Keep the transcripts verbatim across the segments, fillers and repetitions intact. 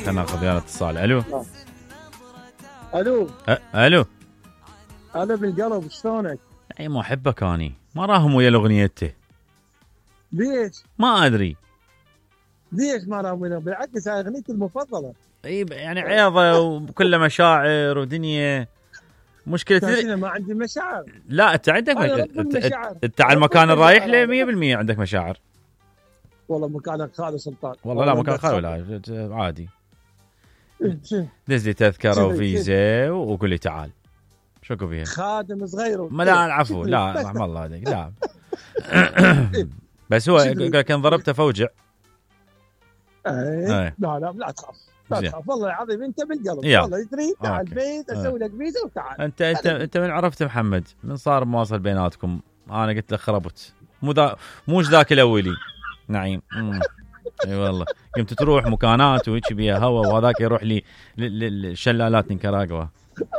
خلينا ناخذ ويانا اتصال. الو الو أ- الو انا بالقلب شلونك؟ اي ما احبك اني ما راهم ويا الاغنيته. ليش؟ ما ادري. ليش ما راهم؟ بالعكس هاي اغنيتي المفضله. اي يعني عياضه وكل مشاعر ودنيا. مشكلة ما عندي مشاعر. لا انت عندك مشاعر. انت على المكان الرايح له مية بالمية عندك مشاعر. والله مكانك خالي سلطان. والله لا مكان خالي ولا عادي. دز لي تذكره وفيزا وقول لي تعال. شو بيها؟ خادم صغير. ما لا العفو لا رحم الله عليك لا. بس هو كان ضربته فوجع. ايه لا لا لا تخاف لا تخاف والله العظيم انت بالقلب. والله تريد تعال البيت اسوي لك فيزا وتعال. انت انت انت من عرفت محمد من صار مواصل بيناتكم. انا قلت له خربت مو ذا موش ذاك الاولي نعيم. اي والله قمت تروح مكانات وهيك بيها هوا وهذاك يروح لي للشلالات نيكاراغوا.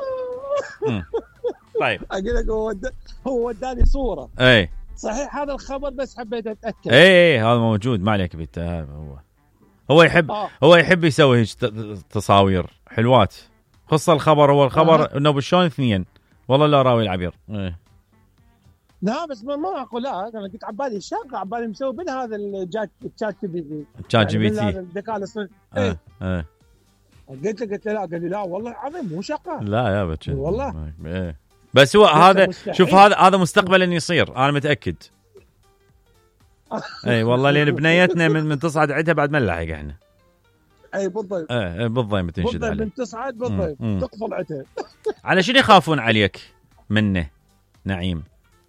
طيب اقول لك هو هو وداني صوره. اي صحيح هذا الخبر بس حبيت اتاكد. اي هذا موجود ما عليك بيت. هو هو يحب آه. هو يحب يسوي هيك تصاوير حلوات. خص الخبر هو الخبر آه. انه بالشون اثنين والله لا راوي العبير. ايه لا بس ما ما اقول لا انا قلت عبالي شغله عبالي مسوي بين هذا الجات تشات جي بي تي تشات جي بي تي الذكاء الاصطناعي. ايه اه قلت له قلت له لا قال لي لا والله العظيم مو شقه. لا يا بتش والله ايه بس هو هذا شوف هذا هذا مستقبلا يصير انا متاكد. اي والله لين بنيتنا من, من تصعد عندها بعد ما نلحق احنا. اي بالضبط. ايه بالضبط بتنشد عليه. من تصعد بالضبط تقفل عتها. على شنو يخافون عليك منه نعيم؟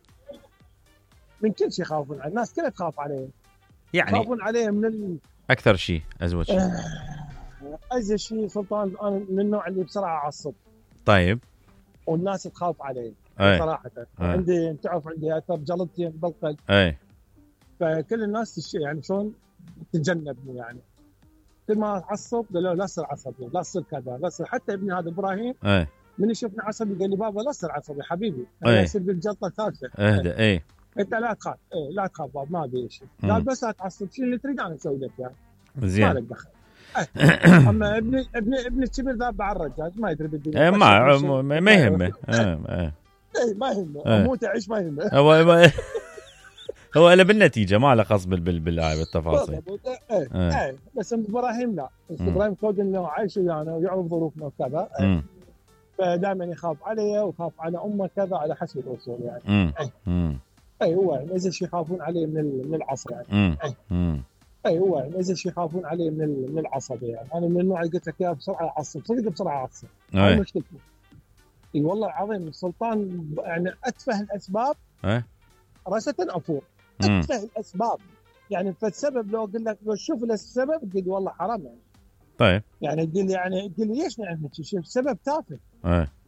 من كل شيء يخافون عليه. الناس كلها تخاف عليه. يعني يخافون عليه من ال... اكثر شيء ازود شيء. آه... ازود شيء سلطان انا من النوع اللي بسرعه اعصب. طيب. والناس تخاف عليه صراحه. أي. عندي تعرف عندي اثر جلطتي بالقلب. اي فكل الناس تشي يعني شلون تتجنبني يعني. كل ما اتعصب قالوا لا تصير عصبي لا تصير كذا لا تصير. حتى ابني هذا ابراهيم اي من يشوفني عصبي قال لي بابا لا تصير عصبي حبيبي انا يصير بالجلطه الثالثه. اهدى اي انت لا تخاف ايه لا تخاف بابا ما ابي شيء. قال بس لا تعصب شيء اللي تريد انا اسوي لك يعني. زين. ما لك دخل. اما ابني ابني ابني الكبير ذاب على الرجال ما يدري بالدنيا. ايه ما ما يهمه. ايه ما يهمه اموت اعيش ما يهمه. هو هو له بالنتيجه ما له خص بال بالتفاصيل. ايه ايه بس ابراهيم لا ابراهيم كود انه عايش ويانا ويعرف ظروفنا وكذا. فدائما يخاف علي ويخاف على امه كذا على حسب الاصول يعني. اي اي هو يعني اذا شيء يخافون عليه من من العصر يعني. اي اي هو يعني اذا شيء يخافون عليه من من العصب يعني. انا من النوع اللي قلت لك اياه بسرعه اعصب صدق بسرعه اعصب. هاي مشكلتي. اي والله العظيم السلطان يعني اتفه الاسباب. ايه راسة افور اتفه الاسباب يعني. فالسبب لو اقول لك لو شوف السبب تقول والله حرام يعني. طيب يعني تقول يعني تقول لي ليش نعمل شيء سبب تافه. ايه